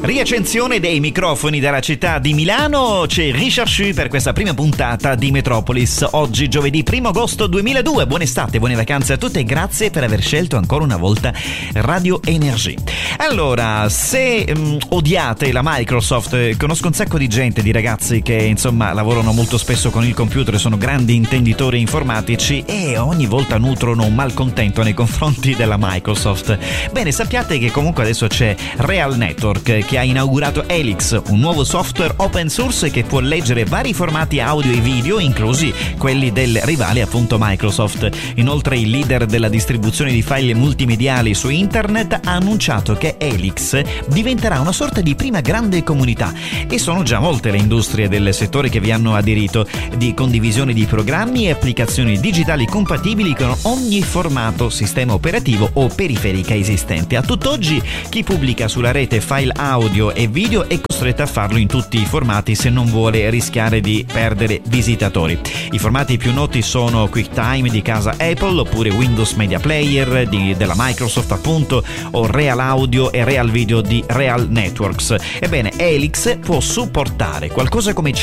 Riaccensione dei microfoni dalla città di Milano, c'è Richard Shu per questa prima puntata di Metropolis. Oggi giovedì 1 agosto 2002. Buona estate, buone vacanze a tutti e grazie per aver scelto ancora una volta Radio Energy. Allora, se odiate la Microsoft, conosco un sacco di gente, di ragazzi che insomma lavorano molto spesso con il computer, sono grandi intenditori informatici e ogni volta nutrono un malcontento nei confronti della Microsoft. Bene, sappiate che comunque adesso c'è Real Network che ha inaugurato Helix, un nuovo software open source che può leggere vari formati audio e video, inclusi quelli del rivale appunto Microsoft. Inoltre il leader della distribuzione di file multimediali su internet ha annunciato che Helix diventerà una sorta di prima grande comunità e sono già molte le industrie del settore che vi hanno aderito, di condivisione di programmi e applicazioni digitali compatibili con ogni formato, sistema operativo o periferica esistente. A tutt'oggi chi pubblica sulla rete file audio e video è costretto a farlo in tutti i formati se non vuole rischiare di perdere visitatori. I formati più noti sono QuickTime di casa Apple, oppure Windows Media Player della Microsoft appunto, o Real Audio e Real Video di Real Networks. Ebbene, Helix può supportare qualcosa come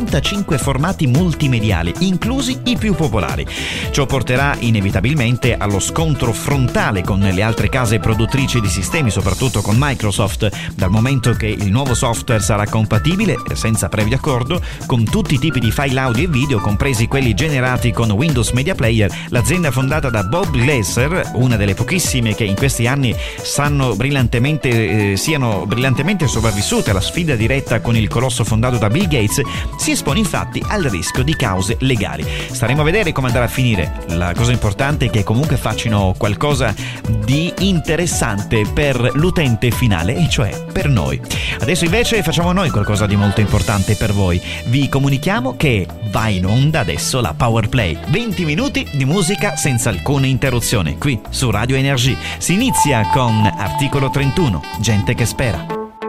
55 formati multimediali, inclusi i più popolari. Ciò porterà inevitabilmente allo scontro frontale con le altre case produttrici di sistemi, soprattutto con Microsoft, dal momento che il nuovo software sarà compatibile, senza previo accordo, con tutti i tipi di file audio e video, compresi quelli generati con Windows Media Player. L'azienda fondata da Bob Glaser, una delle pochissime che in questi anni siano brillantemente sopravvissute alla sfida diretta con il colosso fondato da Bill Gates, si espone infatti al rischio di cause legali. Staremo a vedere come andrà a finire. La cosa importante è che comunque facciano qualcosa di interessante per l'utente finale, e cioè per noi. Adesso invece facciamo noi qualcosa di molto importante per voi. Vi comunichiamo che va in onda adesso la Power Play. 20 minuti di musica senza alcuna interruzione qui su Radio Energy. Si inizia con Articolo 31, Gente che spera.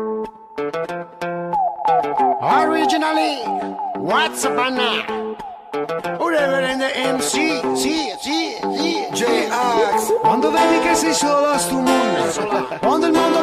Originally, what's up on now? Whatever in the MC, J-Ax. Quando vedi che sei solo a sto mondo, quando il mondo